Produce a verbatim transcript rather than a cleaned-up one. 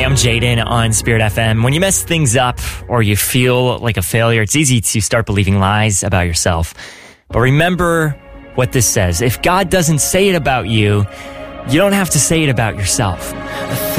I'm Jaden on Spirit F M. When you mess things up or you feel like a failure, it's easy to start believing lies about yourself. But remember what this says. If God doesn't say it about you, you don't have to say it about yourself.